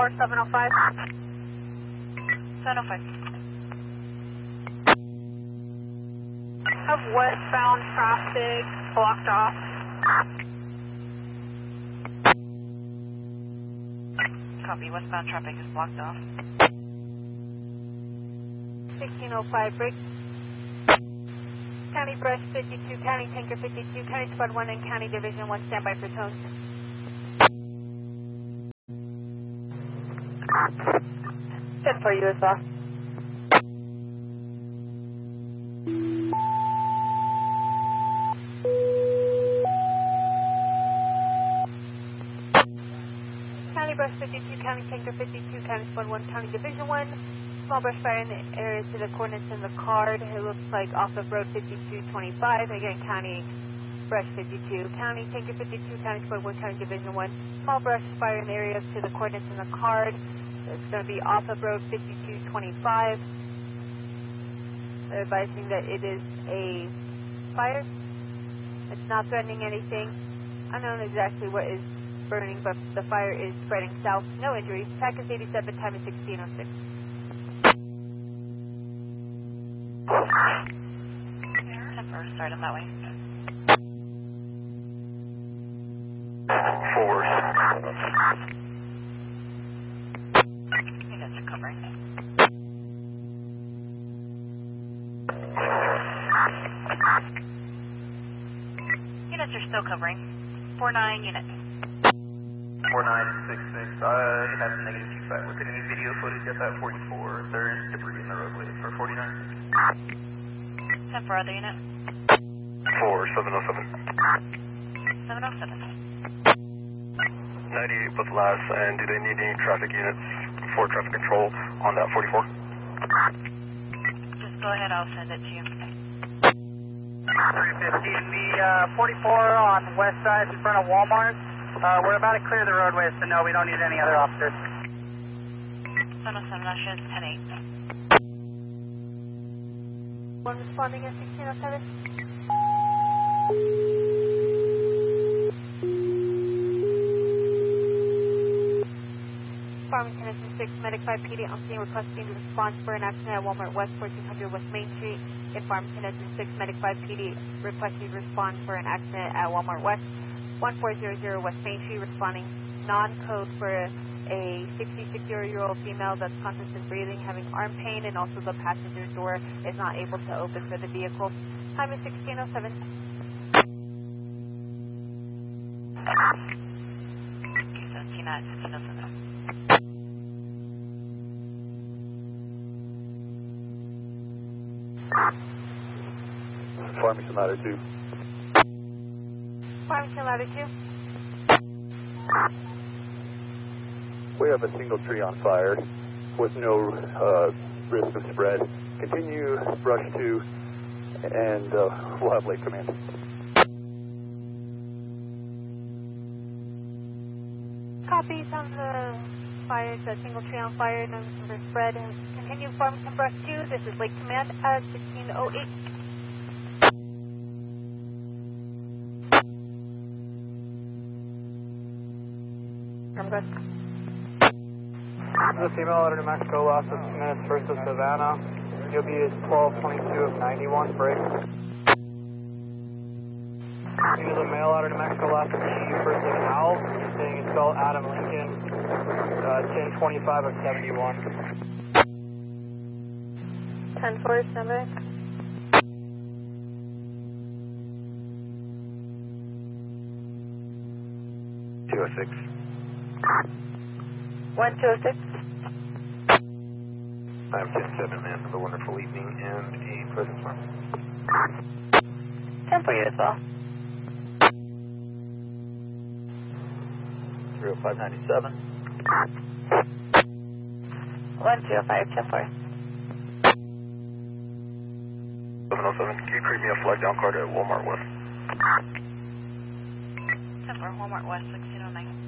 705. 705. Have westbound traffic blocked off. Copy, westbound traffic is blocked off. 1605, break. County Brush 52, County Tanker 52, County Squad 1 and County Division 1, standby for tones. Good for you as well. County Brush 52, County Tanker 52, County Squad 1, County Division 1. Small brush fire in the area to the coordinates in the card. It looks like off of road 5225. Again, County Brush 52, County Tanker 52, County Squad 1, County Division 1. Small brush fire in the area to the coordinates in the card. It's going to be off of road 5225. They're advising that it is a fire. It's not threatening anything. Unknown exactly what is burning, but the fire is spreading south. No injuries. TAC is 87, time is 1606. Start them that way. 4. Units are covering. Units are still covering. 49 units. 4966. It has a negative G5. Look at any video footage at that 44. There is debris in the roadway for 49. 10 for other unit. 4707. 707. 98 with last, and do they need any traffic units for traffic control on that 44? Just go ahead, I'll send it to you. 315, the 44 on the west side in front of Walmart. We're about to clear the roadway, so no, we don't need any other officers. 707, that shows 10-8. One responding at 1607. Farmington is 6, Medic 5 PD on scene requesting response for an accident at Walmart West, 1400 West Main Street. In Farmington is 6, Medic 5 PD requesting response for an accident at Walmart West, 1400 West Main Street, responding non-code for a 66-year-old female that's conscious and breathing, having arm pain, and also the passenger door is not able to open for the vehicle. Time is 1607. Farmington Ladder 2. Farmington Ladder 2. We have a single tree on fire with no risk of spread. Continue brush 2, and we'll have late command. Copies on the fire, the single tree on fire, no risk of spread. Continue Farmington brush 2. This is late command at 1608. I'm good. The female out of New Mexico lost of 2 minutes first of Savannah. UB is 1222 of 91, break. He was a male out of New Mexico lost of GU first of Howell, saying it's spelled Adam Lincoln, 1025 of 71. 10-4, number. .206. 1206. I have 10-7, man. Have a wonderful evening and a pleasant summer. 10 for you as well. 30597. 1205, 10 for. 707. Can you create me a flag down card at Walmart West? 10 for Walmart West, 1609.